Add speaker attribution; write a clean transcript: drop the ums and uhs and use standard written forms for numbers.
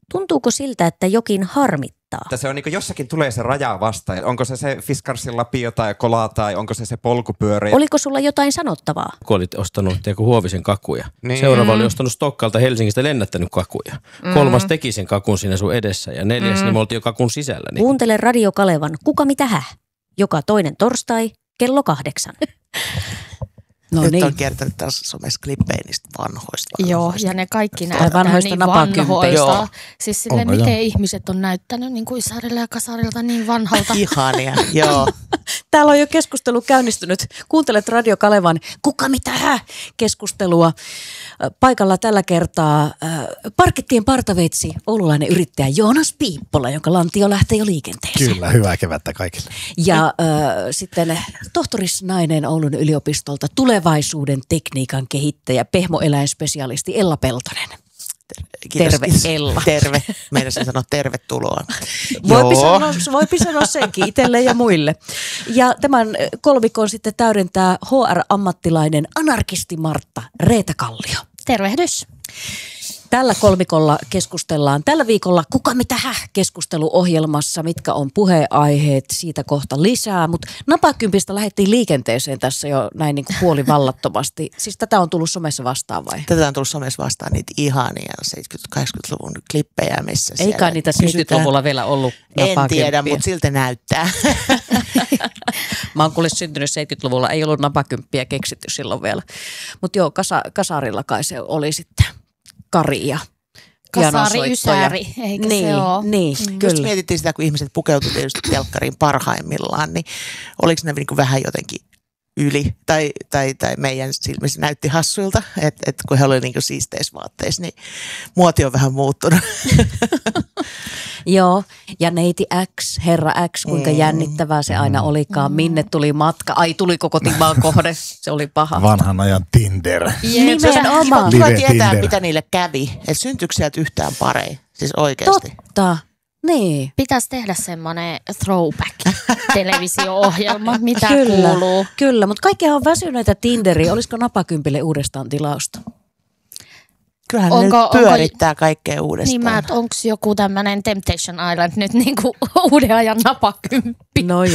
Speaker 1: Tuntuuko siltä, että jokin harmittaa?
Speaker 2: Että se on niin kuin jossakin tulee se raja vastaan. Onko se Fiskarsin lapio tai kola tai onko se polkupyörä?
Speaker 1: Oliko sulla jotain sanottavaa?
Speaker 3: Kun olit ostanut Huovisen kakuja. Niin. Seuraava oli ostanut Stokkalta Helsingistä lennättänyt kakuja. 3. teki sen kakun siinä sun edessä ja 4. niin me oltiin jo kakun sisällä. Niin.
Speaker 1: Kuuntele Radio Kalevan Kuka mitä häh? Joka toinen torstai kello 8.
Speaker 4: No nyt on kiertänyt taas somessa klippejä niistä vanhoista.
Speaker 5: Joo, ja ne kaikki näyttää
Speaker 1: vanhoista
Speaker 5: niin
Speaker 1: napakympeistä.
Speaker 5: vanhoista. Siis sille, miten ihmiset on näyttänyt niin kuin Isarilla ja Kasarilta niin vanhalta.
Speaker 4: Ihania, joo.
Speaker 1: Täällä on jo keskustelu käynnistynyt. Kuuntelet Radio Kalevan Kuka mitä häh? Keskustelua. Paikalla tällä kertaa Parkettien partaveitsi, oululainen yrittäjä Joonas Piippola, jonka lantio lähtee jo liikenteeseen.
Speaker 6: Kyllä, hyvää kevättä kaikille.
Speaker 1: Ja sitten tohtorisnainen Oulun yliopistolta tulevaisuuden tekniikan kehittäjä, pehmoeläinspesialisti Ella Peltonen.
Speaker 4: Kiitos.
Speaker 1: Terve Ella.
Speaker 4: Terve. Meidän sen sanoa tervetuloa.
Speaker 1: Voipi sanoa senkin itselle ja muille. Ja tämän kolmikon sitten täydentää HR-ammattilainen anarkisti Martta Reeta Kallio.
Speaker 5: Tervehdys.
Speaker 1: Tällä kolmikolla keskustellaan tällä viikolla Kuka mitä häh -keskusteluohjelmassa, mitkä on puheenaiheet, siitä kohta lisää. Mutta napakympistä lähdettiin liikenteeseen tässä jo näin niin kuin puolivallattomasti. Siis tätä on tullut somessa vastaan vai?
Speaker 4: Tätä on tullut somessa vastaan niitä ihania 70-80-luvun klippejä, missä
Speaker 1: ei kai niitä 70-luvulla vielä ollut napakymppiä.
Speaker 4: En tiedä, mutta siltä näyttää.
Speaker 1: Mä oon kuule syntynyt 70-luvulla, ei ollut napakymppiä keksitty silloin vielä. Mutta joo, Kasarilla kai se oli sitten. Kari ja
Speaker 5: Kasari, Ysäri, eikä
Speaker 1: niin,
Speaker 5: se ole?
Speaker 1: Niin, kyllä.
Speaker 4: Just mietittiin sitä, kun ihmiset pukeutuivat tietysti telkkariin parhaimmillaan, niin oliko ne niin kuin vähän jotenkin yli, tai meidän silmissä näytti hassuilta, että kun he olivat niin kuin siisteissä vaatteissa, niin muoti on vähän muuttunut.
Speaker 1: Joo, ja neiti X, herra X, kuinka jännittävää se aina olikaan. Minne tuli matka? Ai, tuli koko Timaan kohde. Se oli paha.
Speaker 6: Vanhan ajan Tinder.
Speaker 1: Nimenomaan.
Speaker 4: Kiva tietää, mitä niille kävi. Että syntyykö sieltä yhtään parei? Siis oikeasti.
Speaker 1: Totta. Niin.
Speaker 5: Pitäisi tehdä semmoinen throwback-televisio-ohjelma, mitä
Speaker 1: kyllä,
Speaker 5: kuuluu.
Speaker 1: Kyllä, mutta kaikkihan on väsyneitä Tinderiä. Olisiko napakympille uudestaan tilausta?
Speaker 4: Kyllähän ne nyt pyörittää kaikkea uudestaan.
Speaker 5: Niin onko joku tämmöinen Temptation Island nyt niinku uuden ajan napakymppi?
Speaker 1: No